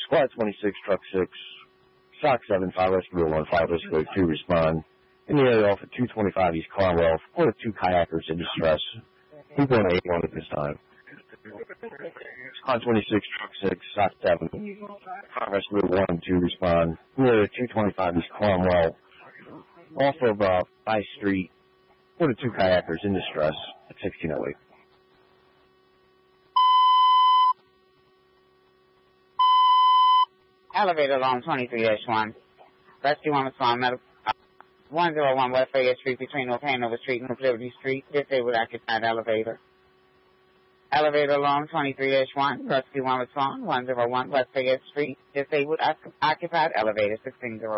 Squad 26, Truck 6, Shock 7, 5 Rescue 1, 5 Rescue 2 respond. In the area off at 225 East Cromwell, one of 2 kayakers in distress. People in 81 at this time. Squad 26, Truck 6, Shock 7, 5 Rescue 1 and 2 respond. In the area 225 East Cromwell, off of 5th Street, one of 2 kayakers in distress at 1608. Elevator along 23-1. Rescue 1 respond. 101 West Fayette Street between Hanover Street and Liberty Street. Disabled occupied elevator. Elevator along 23-1. Rescue 1 respond. 101 West Fayette Street. Disabled occupied elevator 1608.